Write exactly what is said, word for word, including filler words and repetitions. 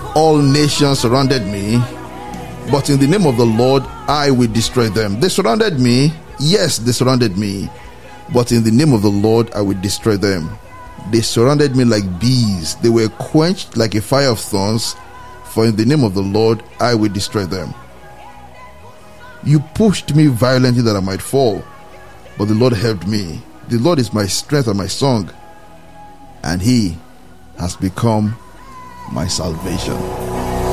All nations surrounded me, but in the name of the Lord, I will destroy them. They surrounded me. Yes, they surrounded me, but in the name of the Lord, I will destroy them. They surrounded me like bees. They were quenched like a fire of thorns, for in the name of the Lord, I will destroy them. You pushed me violently that I might fall, but the Lord helped me. The Lord is my strength and my song, and he has become my salvation.